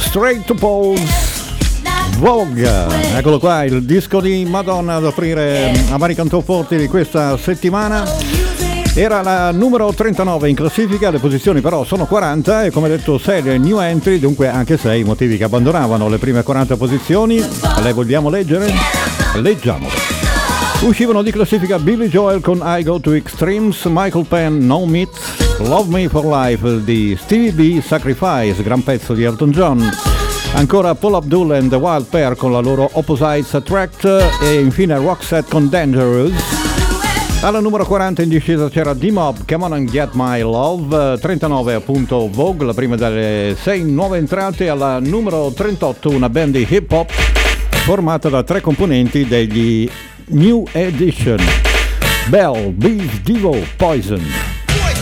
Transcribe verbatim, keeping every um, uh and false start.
Straight to Pose, Vogue. Eccolo qua, il disco di Madonna ad aprire American Top quaranta di questa settimana. Era la numero trentanove in classifica, le posizioni però sono quaranta e come detto sei new entry, dunque anche sei motivi che abbandonavano le prime quaranta posizioni. Le vogliamo leggere? Leggiamole. Uscivano di classifica Billy Joel con I Go to Extremes, Michael Penn No Meat, Love Me for Life di Stevie B, Sacrifice, gran pezzo di Elton John. Ancora Paul Abdul and the Wild Pair con la loro Opposites Attract e infine Roxette con Dangerous. Alla numero quaranta in discesa c'era D-Mob, Come On and Get My Love, trentanove appunto Vogue, la prima delle sei nuove entrate. Alla numero trentotto una band di hip hop formata da tre componenti degli New Edition, Bell, Beef, Devo, Poison.